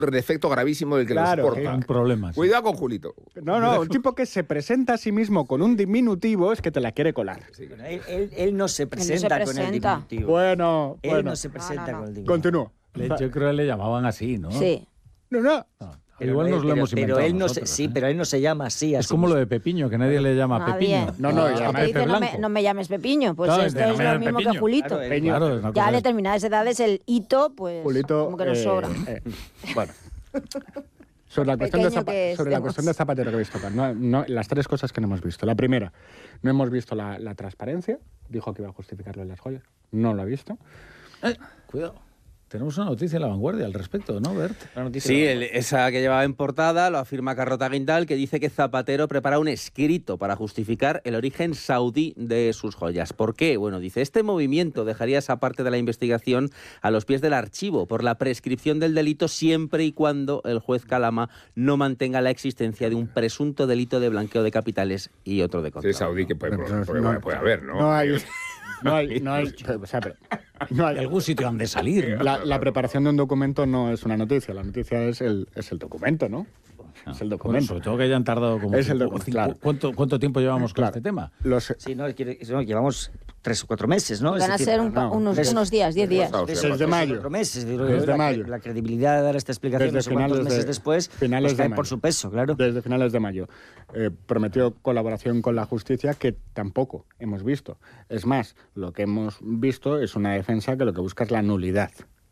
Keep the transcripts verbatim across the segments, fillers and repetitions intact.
defecto gravísimo del que claro, lo soporta. Eh, un problema. Sí. Cuidado con Julito. No, no, un tipo que se presenta a sí mismo con un diminutivo es que te la quiere colar. Sí. Bueno, él, él, él no se presenta se con el presenta. diminutivo. Bueno, Él bueno. no se presenta No, no, no. con el diminutivo. Continúo. Le- Yo creo que le llamaban así, ¿no? Sí. No, no. No, Pero igual no- nos lo pero- hemos pero inventado él no se, nosotros, Sí, ¿eh? pero él no se llama así. Es como lo de Pepiño, que nadie le llama Nadie. Pepiño. No, no, Ah, y que además- te dice, Pepe no me, Blanco. no me llames Pepiño. Pues Claro, esto de no es me lo llames mismo Pepiño. que Julito. Claro, Peño. Claro, es una Ya cosa a de- determinadas edades el hito, pues, Julito, como que nos eh, sobra. eh, bueno. Sobre la cuestión, de, Pequeño Zapa- que es, sobre la digamos. cuestión de Zapatero que habéis tocado, no, no, las tres cosas que no hemos visto. La primera, no hemos visto la, la transparencia. Dijo que iba a justificarlo en las joyas. No lo ha visto. Eh, cuidado. Tenemos una noticia en La Vanguardia al respecto, ¿no, Bert? La noticia Sí, de- el- esa que llevaba en portada lo afirma Carlota Guindal, que dice que Zapatero prepara un escrito para justificar el origen saudí de sus joyas. ¿Por qué? Bueno, dice, este movimiento dejaría esa parte de la investigación a los pies del archivo por la prescripción del delito siempre y cuando el juez Calama no mantenga la existencia de un presunto delito de blanqueo de capitales y otro de Sí, contrabando. saudí que puede, Pero puede- no- puede haber, ¿no? No hay. No hay. No hay, o sea, pero- no hay- De algún sitio han de salir, ¿no? la, la preparación de un documento no es una noticia. La noticia es el, es el documento, ¿no? Es el Bueno, documento. sobre todo que hayan tardado como Es el cinco- documento, cinco- claro. ¿cuánto, ¿Cuánto tiempo llevamos con Claro. este tema? Los, Sí, no, quiere- no, llevamos tres o cuatro meses, ¿no? Es Van a decir, ser un pa- no, unos, tres- unos días, diez días. Pasados, tres- sí, Desde tres o mayo. cuatro meses. Digo, Desde la, mayo. la credibilidad de dar esta explicación Desde no sé cuántos finales de- meses después finales pues de cae mayo. por su peso, claro. Desde finales de mayo. Eh, prometió colaboración con la justicia que tampoco hemos visto. Es más, lo que hemos visto es una defensa que lo que busca es la nulidad.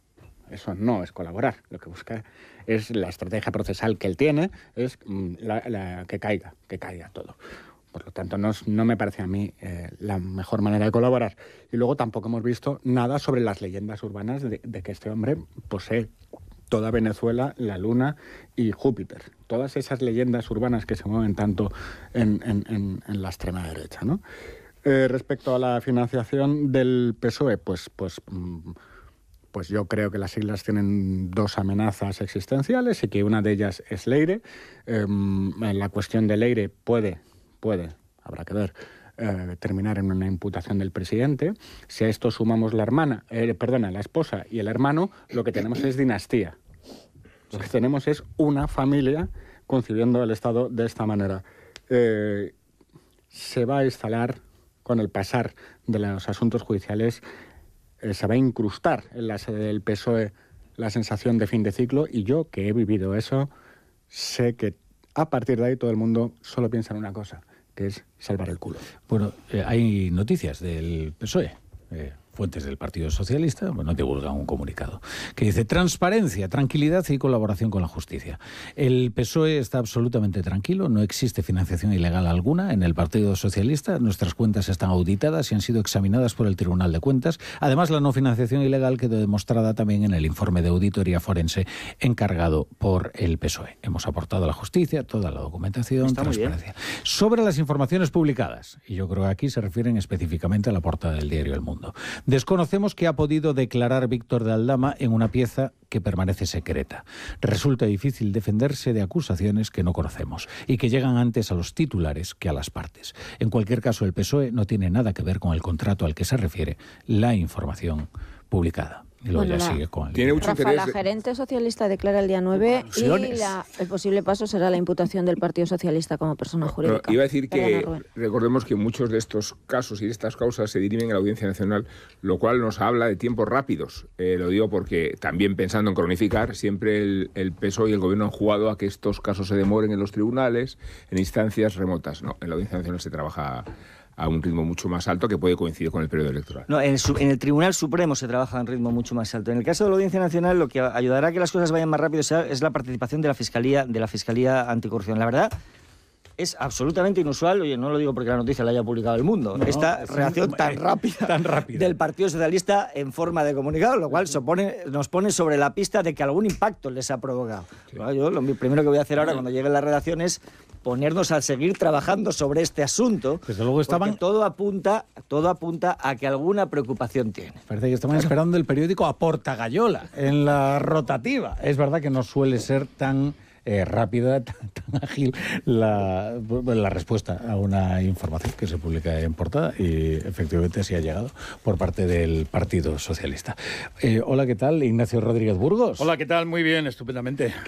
Eso no es colaborar. Lo que busca es la estrategia procesal que él tiene, es mm, la- la- que caiga, que caiga todo. Por lo tanto, no, es- no me parece a mí eh, la mejor manera de colaborar. Y luego tampoco hemos visto nada sobre las leyendas urbanas de, de que este hombre posee toda Venezuela, la Luna y Júpiter. Todas esas leyendas urbanas que se mueven tanto en, en- en- en la extrema derecha, ¿no? Eh, respecto a la financiación del P S O E, pues, pues, mm, pues yo creo que las siglas tienen dos amenazas existenciales y que una de ellas es Leire. Eh, la cuestión de Leire puede, puede, habrá que ver, eh, terminar en una imputación del presidente. Si a esto sumamos la hermana, eh, perdona, la esposa y el hermano, lo que tenemos es dinastía. Lo que tenemos es una familia concibiendo el Estado de esta manera. Eh, se va a instalar, con el pasar de los asuntos judiciales, eh, se va a incrustar en la sede del P S O E la sensación de fin de ciclo, y yo, que he vivido eso, sé que a partir de ahí todo el mundo solo piensa en una cosa, que es salvar el culo. Bueno, eh, hay noticias del P S O E. Eh, fuentes del Partido Socialista, bueno, divulgan un comunicado que dice transparencia, tranquilidad y colaboración con la justicia. El P S O E está absolutamente tranquilo, no existe financiación ilegal alguna en el Partido Socialista, nuestras cuentas están auditadas y han sido examinadas por el Tribunal de Cuentas. Además, la no financiación ilegal quedó demostrada también en el informe de auditoría forense encargado por el P S O E. Hemos aportado a la justicia toda la documentación, Está muy bien. transparencia. Sobre las informaciones publicadas, y yo creo que aquí se refieren específicamente a la portada del diario El Mundo. Desconocemos qué ha podido declarar Víctor de Aldama en una pieza que permanece secreta. Resulta difícil defenderse de acusaciones que no conocemos y que llegan antes a los titulares que a las partes. En cualquier caso, el P S O E no tiene nada que ver con el contrato al que se refiere la información publicada. Y luego Bueno, ya la- sigue con el... Tiene mucho Rafa, la interés. gerente socialista declara el día nueve y Conclusiones. la- el posible paso será la imputación del Partido Socialista como persona No, jurídica. iba a decir que Perdona, Rubén. recordemos que muchos de estos casos y de estas causas se dirimen a la Audiencia Nacional, lo cual nos habla de tiempos rápidos. Eh, lo digo porque también pensando en cronificar, siempre el, el P S O E y el Gobierno han jugado a que estos casos se demoren en los tribunales, en instancias remotas. No, en la Audiencia Nacional se trabaja a un ritmo mucho más alto que puede coincidir con el periodo electoral. No, en, el, su- en el Tribunal Supremo se trabaja a un ritmo mucho más alto. En el caso de la Audiencia Nacional, lo que a- ayudará a que las cosas vayan más rápido sea- es la participación de la Fiscalía, de la Fiscalía Anticorrupción. La verdad, es absolutamente inusual, oye, no lo digo porque la noticia la haya publicado El Mundo, No, esta es reacción un- tan eh, rápida, tan rápida. del Partido Socialista en forma de comunicado, lo cual supone- nos pone sobre la pista de que algún impacto les ha provocado. Bueno, yo lo mi- primero que voy a hacer ahora cuando lleguen las redacciones es ponernos a seguir trabajando sobre este asunto. Desde luego estaban- porque todo apunta, todo apunta a que alguna preocupación tiene. Parece que estaban esperando el periódico a Portagayola en la rotativa. Es verdad que no suele ser tan eh, rápida, tan, tan ágil la, la respuesta a una información que se publica en portada y efectivamente sí ha llegado por parte del Partido Socialista. Eh, hola, ¿qué tal? Ignacio Rodríguez Burgos. Hola, ¿qué tal? Muy bien, estupendamente.